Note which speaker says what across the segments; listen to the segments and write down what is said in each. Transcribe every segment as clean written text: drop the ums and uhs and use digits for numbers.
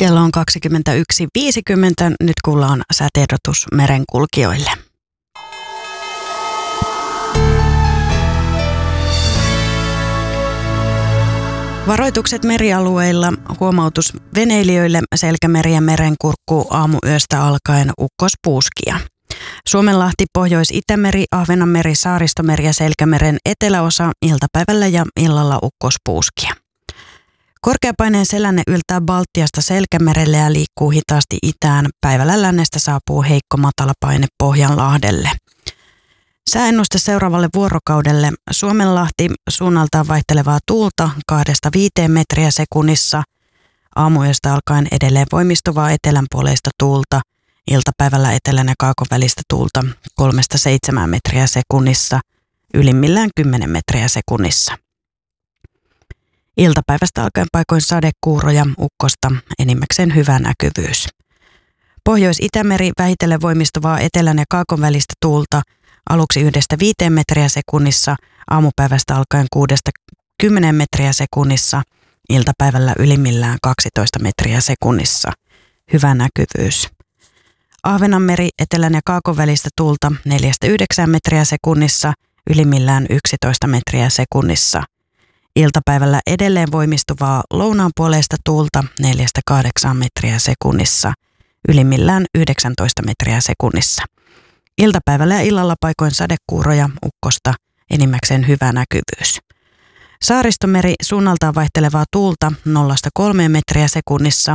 Speaker 1: Kello on 21.50. Nyt kuullaan säätiedotus merenkulkijoille. Varoitukset merialueilla, huomautus veneilijöille, Selkämeri ja Merenkurkku aamuyöstä alkaen ukkospuuskia. Suomenlahti, Pohjois-Itämeri, Ahvenanmeri, Saaristomeri ja Selkämeren eteläosa iltapäivällä ja illalla ukkospuuskia. Korkeapaineen selänne yltää Baltiasta Selkämerelle ja liikkuu hitaasti itään. Päivällä lännestä saapuu heikko matalapaine Pohjanlahdelle. Sääennuste seuraavalle vuorokaudelle. Suomenlahti, suunnaltaan vaihtelevaa tuulta 2-5 metriä sekunnissa. Aamuyöstä alkaen edelleen voimistuvaa etelänpuoleista tuulta. Iltapäivällä etelän ja kaakon välistä tuulta 3-7 metriä sekunnissa. Ylimmillään 10 metriä sekunnissa. Iltapäivästä alkaen paikoin sadekuuroja, ukkosta, enimmäkseen hyvä näkyvyys. Pohjois-Itämeri, vähitellen voimistuvaa etelän ja kaakon välistä tuulta, aluksi 1-5 metriä sekunnissa, aamupäivästä alkaen 6-10 metriä sekunnissa, iltapäivällä ylimmillään 12 metriä sekunnissa. Hyvä näkyvyys. Ahvenanmeri, etelän ja kaakon välistä tuulta 4-9 metriä sekunnissa, ylimmillään 11 metriä sekunnissa. Iltapäivällä edelleen voimistuvaa lounaanpuoleista tuulta 4-8 metriä sekunnissa, ylimmillään 19 metriä sekunnissa. Iltapäivällä ja illalla paikoin sadekuuroja, ukkosta, enimmäkseen hyvä näkyvyys. Saaristomeri, suunnaltaan vaihtelevaa tuulta 0-3 metriä sekunnissa.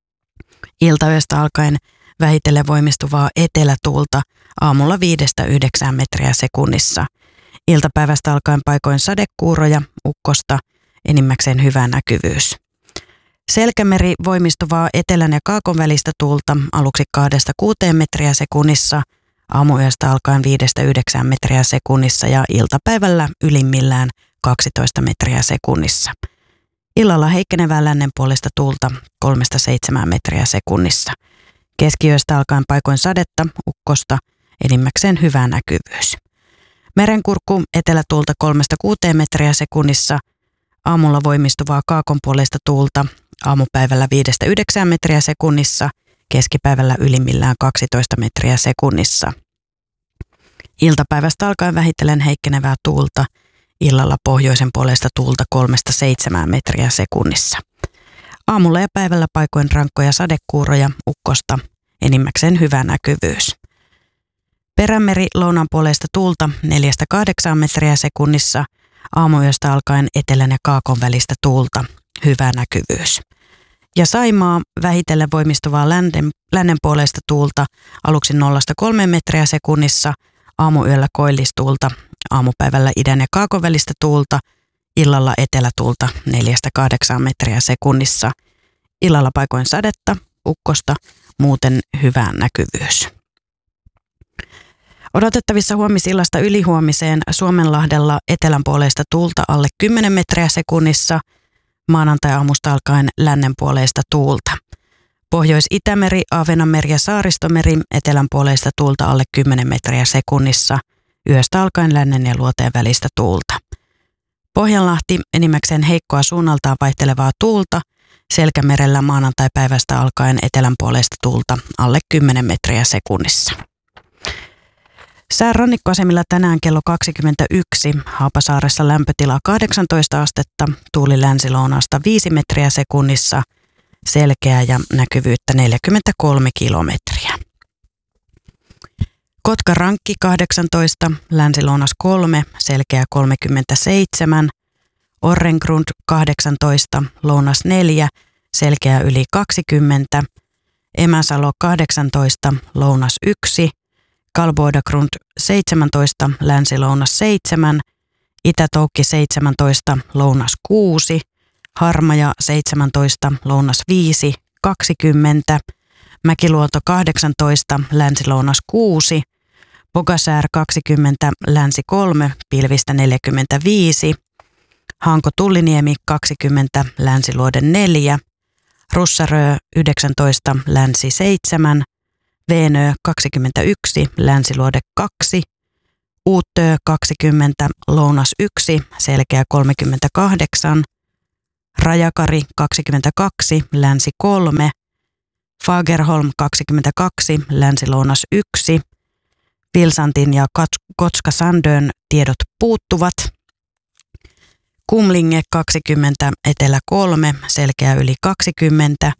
Speaker 1: Iltayöstä alkaen vähitellen voimistuvaa etelätuulta aamulla 5-9 metriä sekunnissa. Iltapäivästä alkaen paikoin sadekuuroja, ukkosta, enimmäkseen hyvä näkyvyys. Selkämeri, voimistuvaa etelän ja kaakon välistä tuulta aluksi 2-6 metriä sekunnissa, aamuyöstä alkaen 5-9 metriä sekunnissa ja iltapäivällä ylimmillään 12 metriä sekunnissa. Illalla heikkenevää lännen puolesta tuulta 3-7 metriä sekunnissa. Keskiyöstä alkaen paikoin sadetta, ukkosta, enimmäkseen hyvä näkyvyys. Merenkurkku, etelätuulta 3-6 metriä sekunnissa, aamulla voimistuvaa kaakonpuoleista tuulta, aamupäivällä 5-9 metriä sekunnissa, keskipäivällä ylimmillään 12 metriä sekunnissa. Iltapäivästä alkaen vähitellen heikkenevää tuulta, illalla pohjoisen puolesta tuulta 3-7 metriä sekunnissa. Aamulla ja päivällä paikoin rankkoja sadekuuroja, ukkosta, enimmäkseen hyvä näkyvyys. Perämeri, lounaanpuoleista tuulta 4-8 metriä sekunnissa, aamuyöstä alkaen etelän ja kaakon välistä tuulta, hyvä näkyvyys. Ja Saimaa, vähitellen voimistuvaa lännenpuoleista tuulta, aluksi 0-3 metriä sekunnissa, aamuyöllä koillistuulta, aamupäivällä idän ja kaakon välistä tuulta, illalla etelätuulta 4-8 metriä sekunnissa, illalla paikoin sadetta, ukkosta, muuten hyvä näkyvyys. Odotettavissa huomisillasta ylihuomiseen Suomenlahdella etelänpuoleista tuulta alle 10 metriä sekunnissa, maanantai-aamusta alkaen lännenpuoleista tuulta. Pohjois-Itämeri, Ahvenanmeri ja Saaristomeri etelänpuoleista tuulta alle 10 metriä sekunnissa, yöstä alkaen lännen ja luoteen välistä tuulta. Pohjanlahti, enimmäkseen heikkoa suunnaltaan vaihtelevaa tuulta, Selkämerellä maanantai-päivästä alkaen etelänpuoleista tuulta alle 10 metriä sekunnissa. Sään rannikkoasemilla tänään kello 21, Haapasaaressa lämpötila 18 astetta, tuuli länsilounaasta 5 metriä sekunnissa, selkeää ja näkyvyyttä 43 kilometriä. Kotka-Rankki 18, länsilounas 3, selkeä 37, Orrengrund 18, lounas 4, selkeä yli 20, Emäsalo 18, lounas 1, Kalboidagrund 17, länsilounas 7, Itä-Toukki 17, lounas 6, Harmaja 17, lounas 5, 20, Mäkiluoto 18, länsilounas 6, Pogasär 20, länsi 3, pilvistä 45, Hanko-Tulliniemi 20, länsiluode 4, Russarö 19, länsi 7, Veenö 21, länsiluode 2, Uutö 20, lounas 1, selkeä 38, Rajakari 22, länsi 3, Fagerholm 22, Länsi-Lounas 1, Vilsantin ja Kotska-Sandön tiedot puuttuvat. Kumlinge 20, Etelä 3, Selkeä yli 20,